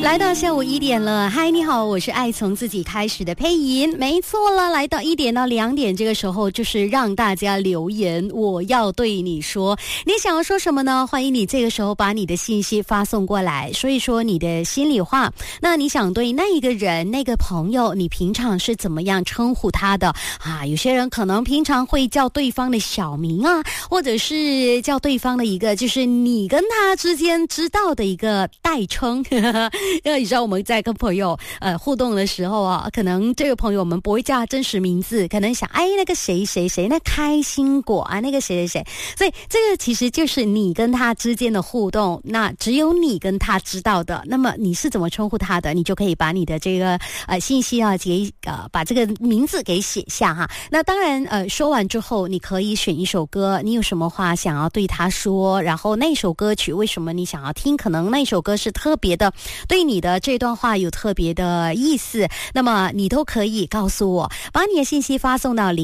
来到下午1点了，嗨，你好，我是爱从自己开始的佩莹。没错了，来到1点到2点这个时候，就是让大家留言，我要对你说，你想要说什么呢？欢迎你这个时候把你的信息发送过来，说一说你的心里话。那你想对那一个人、那个朋友，你平常是怎么样称呼他的啊？有些人可能平常会叫对方的小名啊，或者是叫对方的一个就是你跟他之间知道的一个代称。因为你知道我们在跟朋友互动的时候啊，可能这个朋友我们不会叫他真实名字，可能想那个谁谁谁，那开心果啊，那个谁谁谁，所以这个其实就是你跟他之间的互动，那只有你跟他知道的。那么你是怎么称呼他的，你就可以把你的这个信息啊把这个名字给写下哈。那当然说完之后，你可以选一首歌，你有什么话想要对他说，然后那首歌曲为什么你想要听，可能那首歌是特别的对你的这段话有特别的意思，那么你都可以告诉我，把你的信息发送到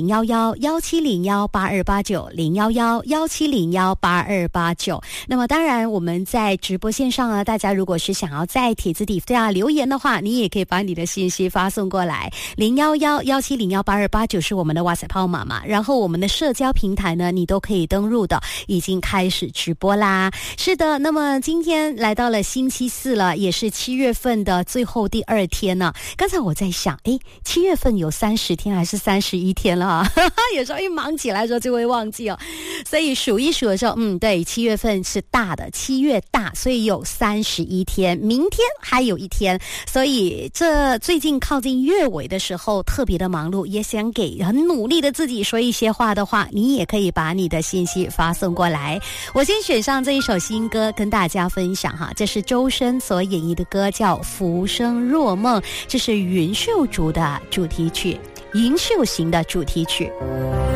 011-1701-8289，011-1701-8289。那么当然我们在直播线上呢，大家如果是想要在帖子底下留言的话，你也可以把你的信息发送过来，011-1701-8289是我们的 WhatsApp 号码嘛，然后我们的社交平台呢你都可以登入的，已经开始直播啦。是的，那么今天来到了星期4了，也是7月份的最后第2天呢。刚才我在想7月份有30天还是31天了啊？有时候一忙起来的时候就会忘记哦，所以数一数的时候对，7月份是大的，7月大，所以有31天，明天还有1天，所以这最近靠近月尾的时候特别的忙碌，也想给很努力的自己说一些话的话，你也可以把你的信息发送过来。我先选上这一首新歌跟大家分享哈，这是周深所演绎的歌，叫《浮生若梦》，这是云秀族的主题曲，云秀行的主题曲。